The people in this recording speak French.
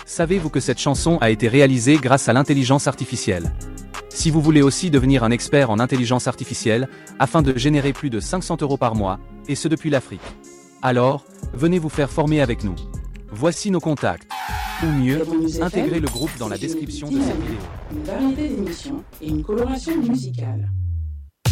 Savez-vous que cette chanson a été réalisée grâce à l'intelligence artificielle? Si vous voulez aussi devenir un expert en intelligence artificielle, afin de générer plus de 500 € par mois, et ce depuis l'Afrique, alors, venez vous faire former avec nous. Voici nos contacts. Ou mieux, intégrez le groupe dans la description de cette vidéo. Une variété d'émissions et une coloration musicale.